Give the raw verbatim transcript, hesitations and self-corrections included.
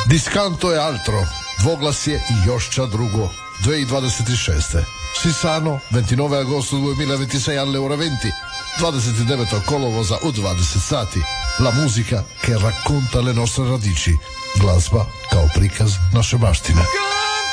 Discanto e altro, dvoglasje i još ča drugo, duemiladvadesет šeste. Sisano, ventinove agosto duemilaventisei alle ore venti, dvadeset devetog kolovoza u dvadeset sati. La musica che racconta le nostre radici, glazba kao prikaz naše baštine.